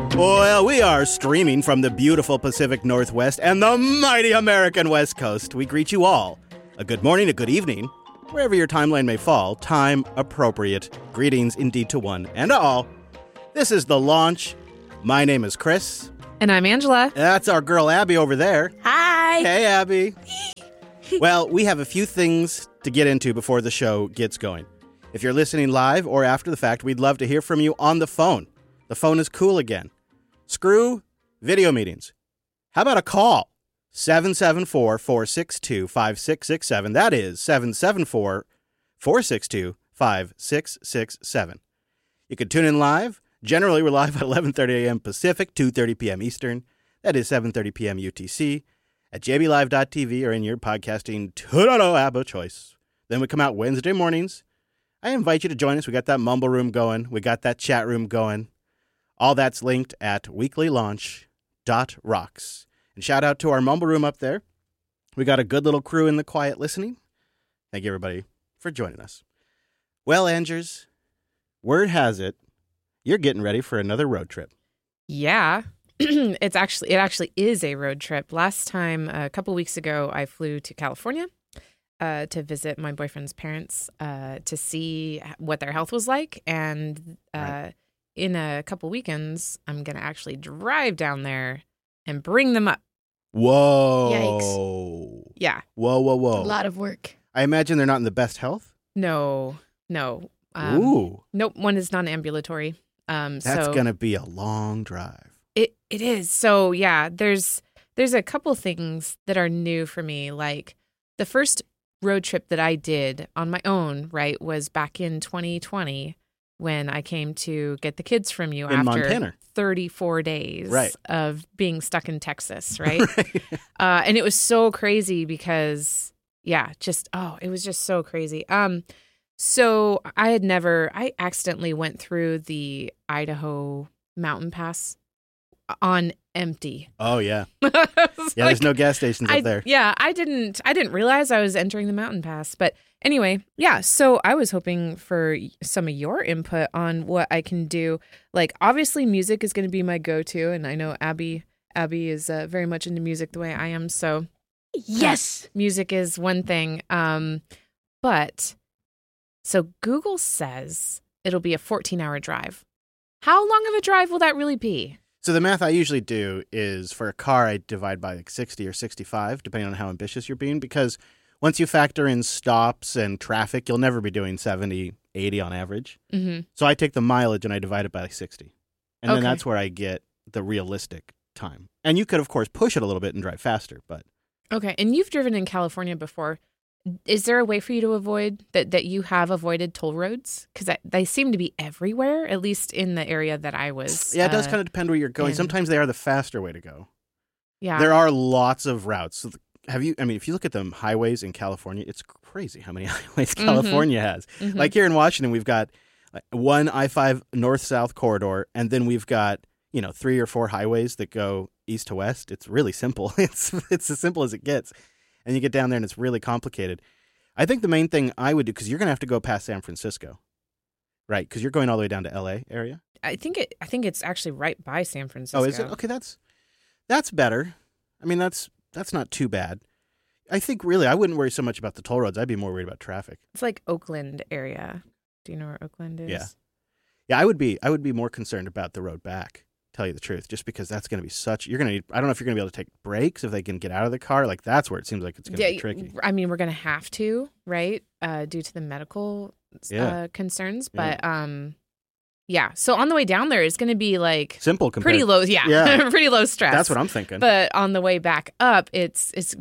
Well, we are streaming from the beautiful Pacific Northwest and the mighty American West Coast. We greet you all. A good morning, a good evening, wherever your timeline may fall, time appropriate. Greetings indeed to one and all. This is The Launch. My name is Chris. And I'm Angela. That's our girl Abby over there. Hi. Hey, Abby. Well, we have a few things to get into before the show gets going. If you're listening live or after the fact, we'd love to hear from you on the phone. The phone is cool again. Screw video meetings. How about a call? 774-462-5667. That is 774-462-5667. You can tune in live. Generally, we're live at 11:30 a.m. Pacific, 2:30 p.m. Eastern. That is 7:30 p.m. UTC at jblive.tv or in your podcasting Toronto app of choice. Then we come out Wednesday mornings. I invite you to join us. We got that mumble room going. We got that chat room going. All that's linked at weeklylaunch.rocks. And shout out to our mumble room up there. We got a good little crew in the quiet listening. Thank you, everybody, for joining us. Well, Angers, word has it, you're getting ready for another road trip. Yeah, it actually is a road trip. Last time, a couple weeks ago, I flew to California to visit my boyfriend's parents to see what their health was like. And Right. in a couple weekends, I'm going to actually drive down there and bring them up. Whoa. Yikes. Yeah. Whoa. A lot of work. I imagine they're not in the best health. No. Ooh. Nope, one is non-ambulatory. That's so going to be a long drive. It is. So, yeah, there's a couple things that are new for me. Like the first road trip that I did on my own, right, was back in 2020 when I came to get the kids from you In after Montana. 34 days Right. of being stuck in Texas, right? And it was so crazy because, yeah, it was just so crazy. So I accidentally went through the Idaho mountain pass on empty. Oh, yeah. Yeah, Yeah, there's no gas stations up there. Yeah, I didn't realize I was entering the mountain pass. But anyway, yeah, so I was hoping for some of your input on what I can do. Like, obviously, music is going to be my go-to, and I know Abby is very much into music the way I am, so Yes. music is one thing. But so Google says it'll be a 14-hour drive. How long of a drive will that really be? So the math I usually do is for a car, I divide by like 60 or 65, depending on how ambitious you're being, because once you factor in stops and traffic, you'll never be doing 70, 80 on average. Mm-hmm. So I take the mileage and I divide it by 60. And then Okay. that's where I get the realistic time. And you could, of course, push it a little bit and drive faster, but Okay, and you've driven in California before. Is there a way for you to avoid that you have avoided toll roads? Because they seem to be everywhere, at least in the area that I was. yeah, it does kind of depend where you're going. and- Sometimes they are the faster way to go. Yeah. There are lots of routes. So if you look at the highways in California, it's crazy how many highways California has. Mhm. Like here in Washington, we've got one I-5 north-south corridor, and then we've got, 3 or 4 highways that go east to west. It's really simple. It's as simple as it gets. And you get down there and it's really complicated. I think the main thing I would do, because you're going to have to go past San Francisco, right? Because you're going all the way down to LA area. I think it's actually right by San Francisco. Oh, is it? Okay, that's better. I mean, that's not too bad. I think really I wouldn't worry so much about the toll roads. I'd be more worried about traffic. It's like Oakland area. Do you know where Oakland is? Yeah. Yeah, I would be more concerned about the road back, tell you the truth, just because that's going to be you're going to need, I don't know if you're going to be able to take breaks, if they can get out of the car. Like that's where it seems like it's going to be tricky. I mean, we're going to have to, right? Due to the medical concerns. But yeah. So on the way down there, it's going to be like Simple compared. pretty low. Yeah. Pretty low stress. That's what I'm thinking. But on the way back up, we're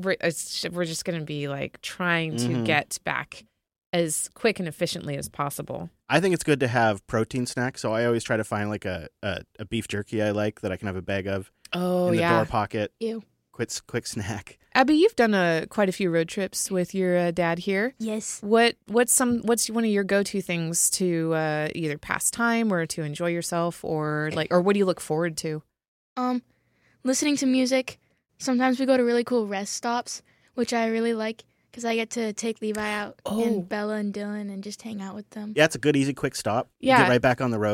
just going to be like trying to get back as quick and efficiently as possible. I think it's good to have protein snacks, so I always try to find like a beef jerky I like that I can have a bag of Oh, in the yeah. door pocket. Ew. Quick snack. Abby, you've done quite a few road trips with your dad here. Yes. What's one of your go-to things to either pass time or to enjoy yourself, or what do you look forward to? Listening to music. Sometimes we go to really cool rest stops, which I really like because I get to take Levi out Oh. and Bella and Dylan and just hang out with them. Yeah, it's a good, easy, quick stop. You Yeah. get right back on the road.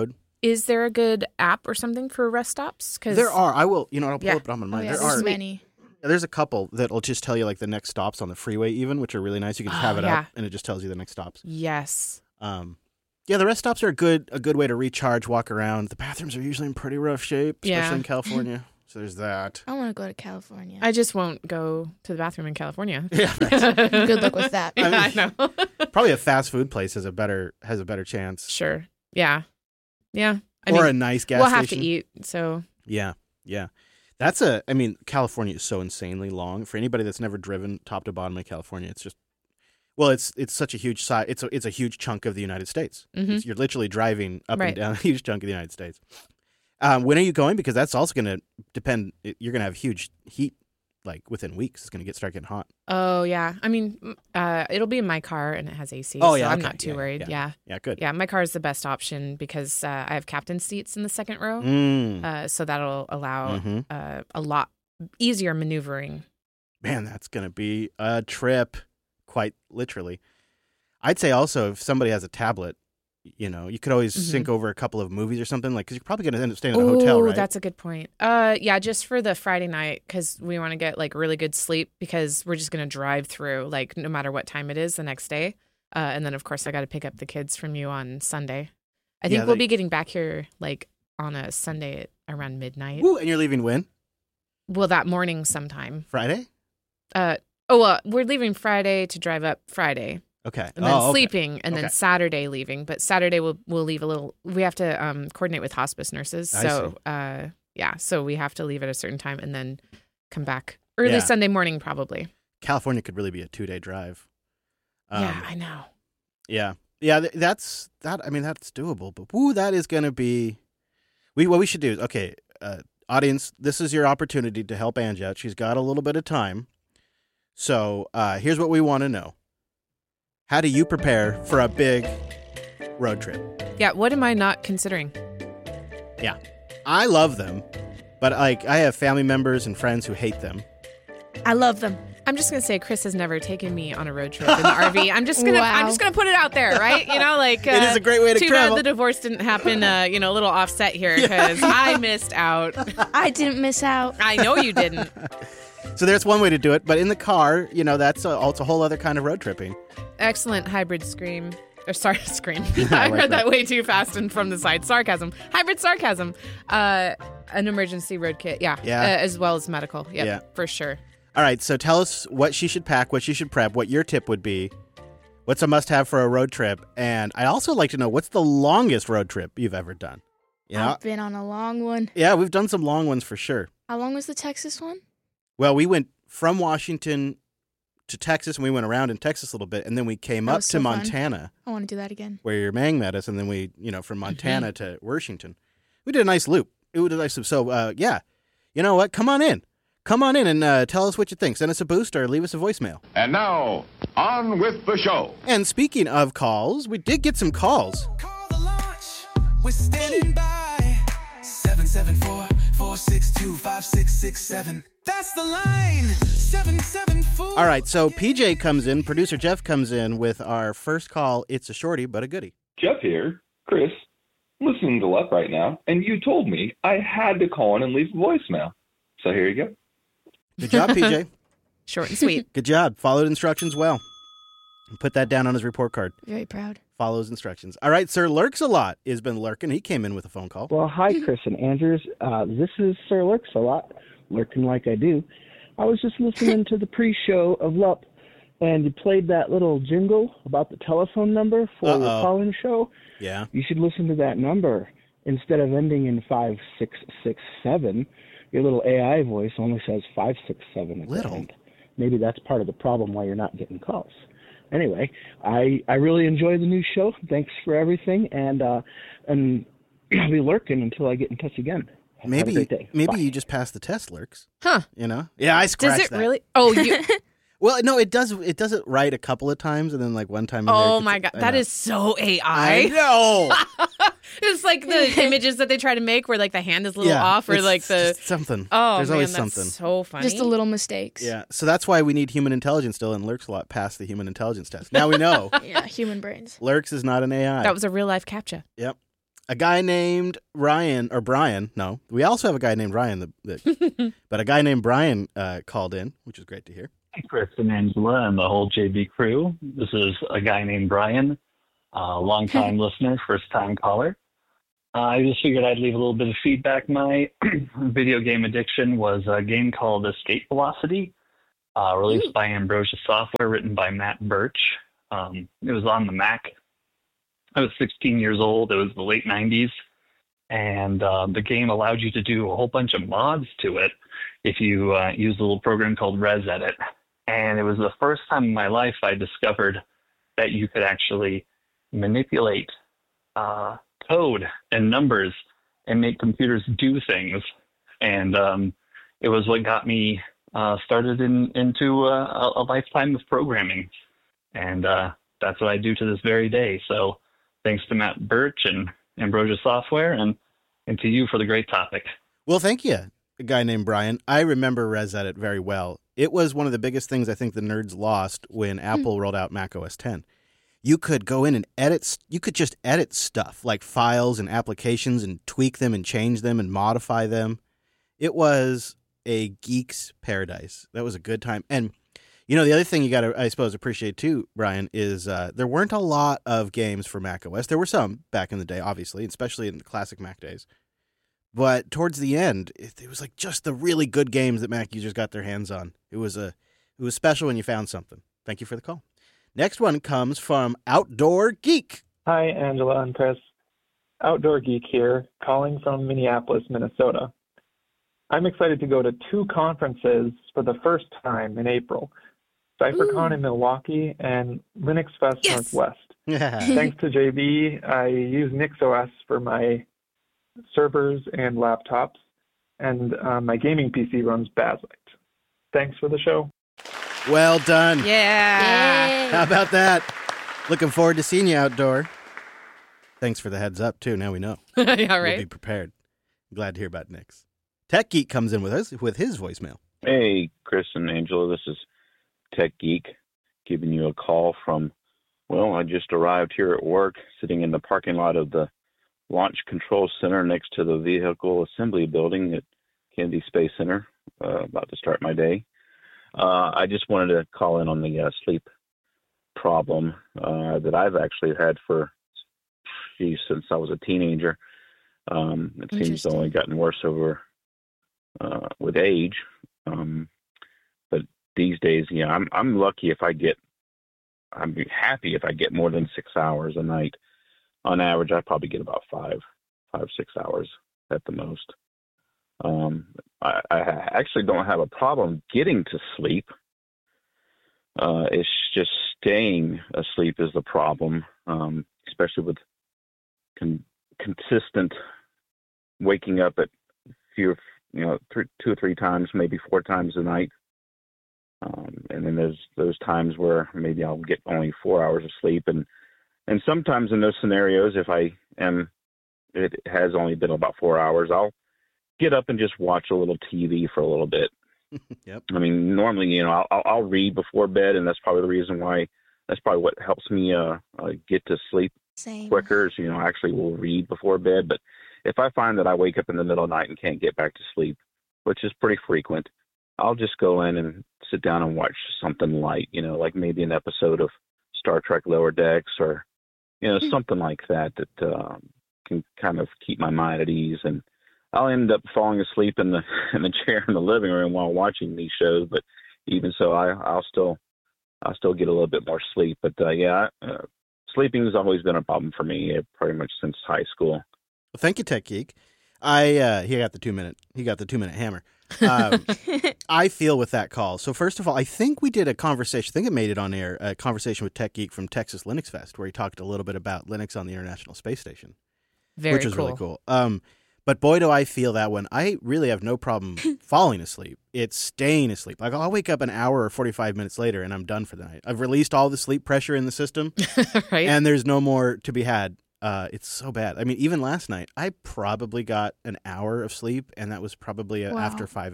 Is there a good app or something for rest stops? Cause There are. I will. I'll pull Yeah. it up on my mind. yeah, There there's are. many. There's a couple that'll just tell you like the next stops on the freeway, even, which are really nice. You can just have it yeah. up, and it just tells you the next stops. Yes. Yeah, the rest stops are a good way to recharge, walk around. The bathrooms are usually in pretty rough shape, especially Yeah. in California. So there's that. I want to go to California. I just won't go to the bathroom in California. Yeah, right. Good luck with that. Yeah, I know. Probably a fast food place has a better chance, Sure. Yeah. Yeah. or a nice gas we'll station. have to eat. So Yeah. California is so insanely long. For anybody that's never driven top to bottom in California, it's just, well, it's such a huge side. It's a huge chunk of the United States. Mhm. You're literally driving up Right. and down a huge chunk of the United States. When are you going? Because that's also going to depend. You're going to have huge heat, like within weeks. It's going to start getting hot. oh yeah. It'll be in my car and it has AC. Oh, so yeah, I'm okay. not too Yeah, worried. yeah. Yeah. Yeah, good. Yeah, my car is the best option because I have captain seats in the second row. So that'll allow Mhm. a lot easier maneuvering. Man, that's going to be a trip, quite literally. I'd say also if somebody has a tablet, you could always sync over a couple of movies or something, like, because you're probably going to end up staying in a hotel, right? That's a good point. Yeah, just for the Friday night because we want to get like really good sleep because we're just gonna drive through like no matter what time it is the next day. And then of course I got to pick up the kids from you on Sunday. I think Yeah, we'll be getting back here like on a Sunday at around midnight. Woo, and you're leaving when? Well, that morning sometime. Friday? We're leaving Friday to drive up Friday. Okay. And then okay. sleeping, and then Okay. Saturday leaving. But Saturday we'll leave a little. We have to coordinate with hospice nurses. I So so we have to leave at a certain time and then come back early Yeah. Sunday morning probably. California could really be a 2-day drive. Yeah, I know. Yeah. Yeah, that's doable. But woo, that is going to be. What we should do is, okay, audience, this is your opportunity to help Angie out. She's got a little bit of time. So here's what we want to know. How do you prepare for a big road trip? Yeah, what am I not considering? Yeah. I love them, but like I have family members and friends who hate them. I love them. I'm just gonna say Chris has never taken me on a road trip in the RV. I'm just gonna put it out there, right? Like It is a great way to too travel. bad the divorce didn't happen. A little offset here because I missed out. I didn't miss out. I know you didn't. So there's one way to do it, but in the car, that's a whole other kind of road tripping. Excellent hybrid scream. Or sorry, scream. I I like heard that. that way too fast and from the side. Sarcasm. Hybrid sarcasm. An emergency road kit. Yeah. Yeah. As well as medical. Yep, Yeah. for sure. All right, so tell us what she should pack, what she should prep, what your tip would be. What's a must-have for a road trip? And I'd also like to know, what's the longest road trip you've ever done? I've been on a long one. Yeah, we've done some long ones for sure. How long was the Texas one? Well, we went from Washington to Texas, and we went around in Texas a little bit, and then we came That up was to so fun. Montana, I want to do that again. where your Mang met us, and then we, from Montana to Washington. We did a nice loop. It was a nice loop. So, yeah, you know what? Come on in. Come on in and tell us what you think. Send us a boost or leave us a voicemail. And now, on with the show. And speaking of calls, we did get some calls. Call the launch. We're standing by. 774-462-5667. That's the line. 774. All right, so PJ comes in, producer Jeff comes in with our first call. It's a shorty, but a goodie. Jeff here. Chris, I'm listening to Luck right now, and you told me I had to call in and leave a voicemail. So here you go. Good job, PJ. Short and sweet. Good job. Followed instructions well. Put that down on his report card. Very proud. Follows instructions. All right, Sir Lurks a Lot has been lurking. He came in with a phone call. Well, hi, Chris and Andrews. This is Sir Lurks a Lot, lurking like I do. I was just listening to the pre-show of LUP, and you played that little jingle about the telephone number for your call-in show. Yeah. You should listen to that number. Instead of ending in 5667, your little AI voice only says 567 at the end. Maybe that's part of the problem why you're not getting calls. Anyway, I really enjoy the new show. Thanks for everything, and I'll be lurking until I get in touch again. Have a great day. Maybe Bye. you just passed the test, Lurks. Huh. Yeah, I scratched Does it that. really? Oh, you. Well, no, it does. It does it right a couple of times, and then like one time. Oh my God, that is so AI. I know. It's like the images that they try to make where like the hand is a little off, or it's like the just something. Oh There's man, always that's something. so funny. Just the little mistakes. Yeah, so that's why we need human intelligence still, and Lurks a Lot passed the human intelligence test. Now we know Yeah, human brains. Lurks is not an AI. That was a real life captcha. Yep. a guy named Ryan, or Brian. No, we also have a guy named Ryan, but a guy named Brian called in, which is great to hear. Hey, Chris and Angela and the whole JB crew. This is a guy named Brian, a longtime listener, first-time caller. I just figured I'd leave a little bit of feedback. My video game addiction was a game called Escape Velocity, released by Ambrosia Software, written by Matt Birch. It was on the Mac. I was 16 years old. It was the late 90s. And the game allowed you to do a whole bunch of mods to it if you used a little program called ResEdit. And it was the first time in my life I discovered that you could actually manipulate code and numbers and make computers do things. And it was what got me started into a lifetime of programming. And that's what I do to this very day. So thanks to Matt Birch and Ambrosia Software and to you for the great topic. Well, thank you, a guy named Brian. I remember ResEdit very well. It was one of the biggest things I think the nerds lost when Apple rolled out Mac OS X. You could go in and edit. You could just edit stuff like files and applications and tweak them and change them and modify them. It was a geek's paradise. That was a good time. And, you know, the other thing you got to, I suppose, appreciate too, Brian, is there weren't a lot of games for Mac OS. There were some back in the day, obviously, especially in the classic Mac days. But towards the end, it was like just the really good games that Mac users got their hands on. It was special when you found something. Thank you for the call. Next one comes from Outdoor Geek. Hi, Angela and Chris. Outdoor Geek here, calling from Minneapolis, Minnesota. I'm excited to go to 2 conferences for the first time in April. CypherCon in Milwaukee and Linux Fest Northwest. Thanks to JB, I use NixOS for my servers and laptops, and my gaming PC runs Bazzite. Thanks for the show. Well done. Yeah. How about that? Looking forward to seeing you outdoor. Thanks for the heads up, too. Now we know. Yeah, right. We'll be prepared. Glad to hear about Nix. Tech Geek comes in with us with his voicemail. Hey, Chris and Angela. This is Tech Geek giving you a call from, well, I just arrived here at work, sitting in the parking lot of the Launch Control Center next to the Vehicle Assembly Building at Kennedy Space Center, about to start my day. I just wanted to call in on the sleep problem that I've actually had since I was a teenager. It seems to only gotten worse over with age. But these days, yeah, I'm lucky if I'm happy if I get more than 6 hours a night. On average, I probably get about 5, 6 hours at the most. I actually don't have a problem getting to sleep. It's just staying asleep is the problem, especially with consistent waking up at 2 or 3 times, maybe 4 times a night. And then there's those times where maybe I'll get only 4 hours of sleep. And sometimes in those scenarios, it has only been about 4 hours, I'll get up and just watch a little TV for a little bit. Yep. I mean, normally, I'll read before bed, and that's probably the reason why. That's probably what helps me get to sleep quicker. Is, I actually will read before bed. But if I find that I wake up in the middle of the night and can't get back to sleep, which is pretty frequent, I'll just go in and sit down and watch something light. Like maybe an episode of Star Trek Lower Decks, or something like that can kind of keep my mind at ease. And I'll end up falling asleep in the chair in the living room while watching these shows. But even so, I'll still get a little bit more sleep. But sleeping has always been a problem for me, pretty much since high school. Well, thank you, Tech Geek. He got the 2 minute hammer. I feel with that call. So first of all, I think we did a conversation. I think it made it on air. A conversation with Tech Geek from Texas Linux Fest, where he talked a little bit about Linux on the International Space Station, which was really cool. But boy, do I feel that one. I really have no problem falling asleep. It's staying asleep. Like I'll wake up an hour or 45 minutes later and I'm done for the night. I've released all the sleep pressure in the system, right? And there's no more to be had. It's so bad. I mean, even last night, I probably got an hour of sleep, and that was probably after 5 a.m.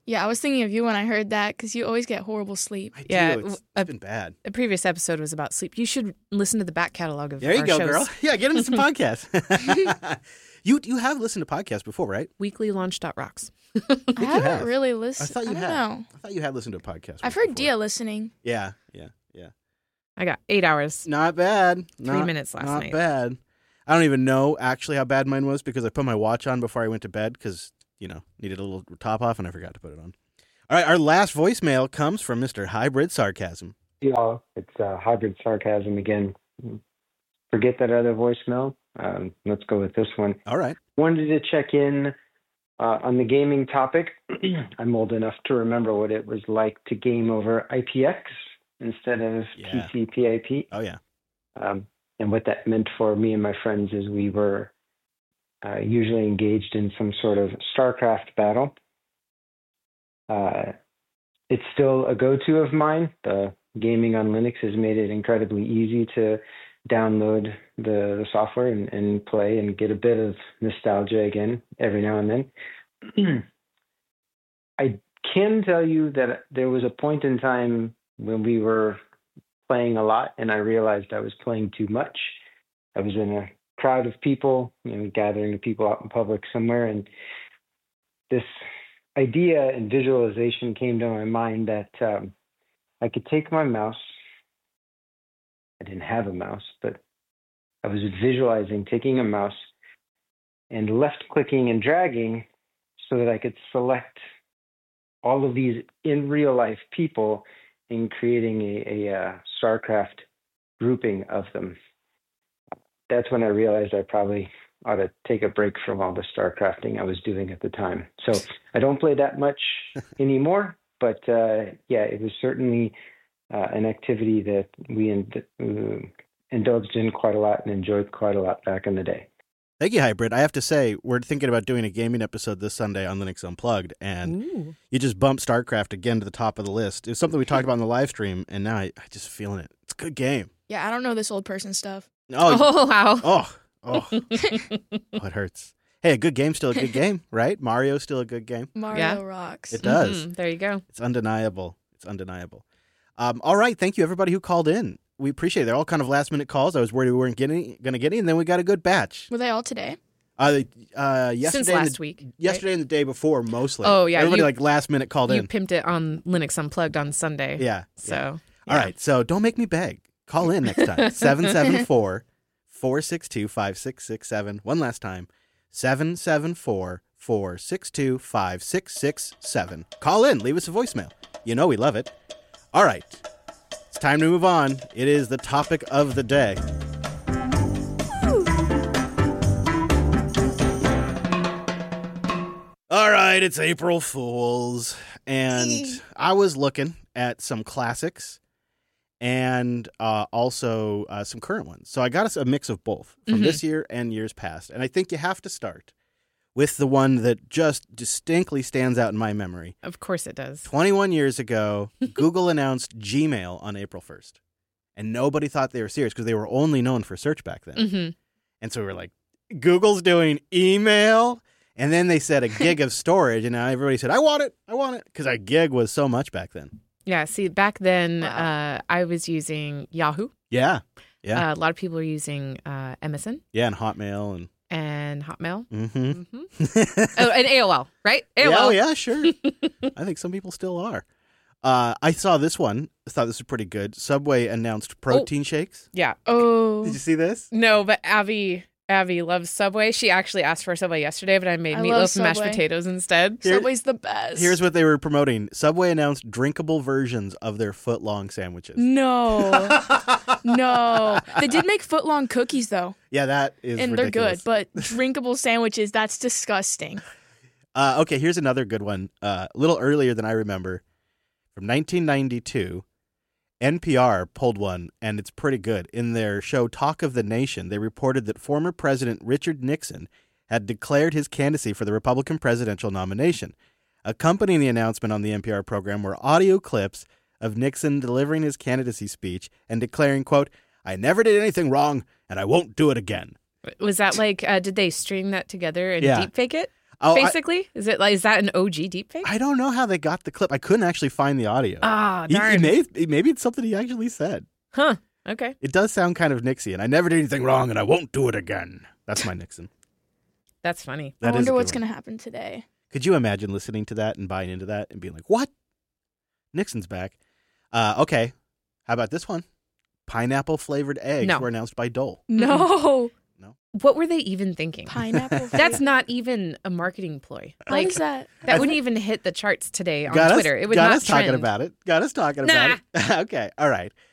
Yeah, I was thinking of you when I heard that because you always get horrible sleep. I Yeah, do. It's been bad. A previous episode was about sleep. You should listen to the back catalog of There you our go, shows. girl. Yeah, get into some podcasts. You have listened to podcasts before, right? Weeklylaunch.rocks. I haven't have. really listened. I thought you don't had. know. I thought you had listened to a podcast. I've heard before. Dia listening. Yeah. I got 8 hours. Not bad. 3 minutes last Not night. bad. I don't even know actually how bad mine was because I put my watch on before I went to bed because, needed a little top off and I forgot to put it on. All right, our last voicemail comes from Mr. Hybrid Sarcasm. Y'all, it's Hybrid Sarcasm again. Forget that other voicemail. Let's go with this one. All right. Wanted to check in on the gaming topic. I'm old enough to remember what it was like to game over IPX instead of TCP/IP. Oh, yeah. And what that meant for me and my friends is we were usually engaged in some sort of StarCraft battle. It's still a go-to of mine. The gaming on Linux has made it incredibly easy to download the software and play and get a bit of nostalgia again every now and then. I can tell you that there was a point in time when we were playing a lot and I realized I was playing too much. I was in a crowd of people, gathering of people out in public somewhere, and this idea and visualization came to my mind that I could take my mouse. I didn't have a mouse, but I was visualizing taking a mouse and left-clicking and dragging so that I could select all of these in real-life people and creating a StarCraft grouping of them. That's when I realized I probably ought to take a break from all the StarCrafting I was doing at the time. So I don't play that much anymore, but it was certainly an activity that we indulged in quite a lot and enjoyed quite a lot back in the day. Thank you, Hybrid. I have to say, we're thinking about doing a gaming episode this Sunday on Linux Unplugged, and you just bumped StarCraft again to the top of the list. It was something we talked about in the live stream, and now I just feeling it. It's a good game. Yeah, I don't know this old person stuff. Oh, wow. Oh, it hurts. Hey, a good game's still a good game, right? Mario's still a good game. Mario rocks. It does. There you go. It's undeniable. All right. Thank you, everybody who called in. We appreciate it. They're all kind of last-minute calls. I was worried we weren't going to get any, and then we got a good batch. Were they all today? Yesterday Since last week. Yesterday and the day before, mostly. Oh, yeah. Everybody last-minute called in. You pimped it on Linux Unplugged on Sunday. Yeah. So. All right. So don't make me beg. Call in next time. 774-462-5667. One last time. 774-462-5667. Call in. Leave us a voicemail. You know we love it. All right. It's time to move on. It is the topic of the day. All right, it's April Fool's, and I was looking at some classics and also some current ones. So I got us a mix of both from this year and years past, and I think you have to start with the one that just distinctly stands out in my memory. Of course it does. 21 years ago, Google announced Gmail on April 1st, and nobody thought they were serious because they were only known for search back then. Mm-hmm. And so we were like, Google's doing email? And then they said a gig of storage, and now everybody said, I want it, because a gig was so much back then. Yeah, see, back then I was using Yahoo. Yeah. A lot of people were using MSN. Yeah, and Hotmail. And Hotmail. Mm-hmm. Oh, and AOL, right? AOL. Yeah, oh, yeah, sure. I think some people still are. I saw this one. I thought this was pretty good. Subway announced protein shakes. Yeah. Oh. Did you see this? No, but Abby loves Subway. She actually asked for Subway yesterday, but I made meatloaf and mashed potatoes instead. Subway's the best. Here's what they were promoting. Subway announced drinkable versions of their foot-long sandwiches. No. No. They did make foot-long cookies, though. Yeah, that is and ridiculous. They're good, but drinkable sandwiches, that's disgusting. Okay, here's another good one. A little earlier than I remember. From 1992, NPR pulled one, and it's pretty good. In their show Talk of the Nation, they reported that former President Richard Nixon had declared his candidacy for the Republican presidential nomination. Accompanying the announcement on the NPR program were audio clips of Nixon delivering his candidacy speech and declaring, quote, I never did anything wrong, and I won't do it again. Was that like, did they string that together and deep fake it? Oh, basically? Is that an OG deepfake? I don't know how they got the clip. I couldn't actually find the audio. Ah, darn. Maybe it's something he actually said. Huh. Okay. It does sound kind of Nixian. I never did anything wrong, and I won't do it again. That's my Nixon. That's funny. I wonder what's going to happen today. Could you imagine listening to that and buying into that and being like, what? Nixon's back. Okay. How about this one? Pineapple-flavored eggs were announced by Dole. No. No. What were they even thinking? Pineapple. That's not even a marketing ploy. How is that? That wouldn't even hit the charts today on got Twitter. Us, it would got not us trend. talking about it. Got us talking about it. Okay. All right.